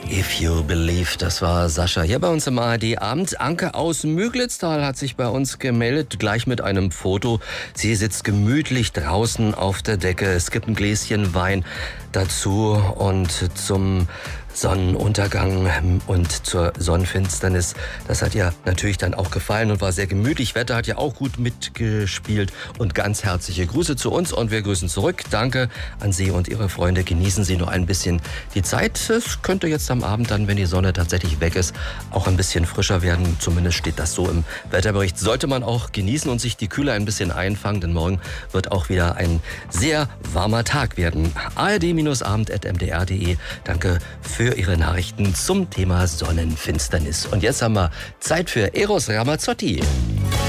If You Believe, das war Sascha hier bei uns im ARD-Abend. Anke aus Müglitztal hat sich bei uns gemeldet, gleich mit einem Foto. Sie sitzt gemütlich draußen auf der Decke. Es gibt ein Gläschen Wein dazu und zum Sonnenuntergang und zur Sonnenfinsternis. Das hat ihr natürlich dann auch gefallen und war sehr gemütlich. Wetter hat ja auch gut mitgespielt und ganz herzliche Grüße zu uns und wir grüßen zurück. Danke an Sie und Ihre Freunde. Genießen Sie noch ein bisschen die Zeit. Es könnte jetzt am Abend dann, wenn die Sonne tatsächlich weg ist, auch ein bisschen frischer werden. Zumindest steht das so im Wetterbericht. Sollte man auch genießen und sich die Kühle ein bisschen einfangen, denn morgen wird auch wieder ein sehr warmer Tag werden. ard-abend@mdr.de. Danke für Ihre Nachrichten zum Thema Sonnenfinsternis. Und jetzt haben wir Zeit für Eros Ramazzotti.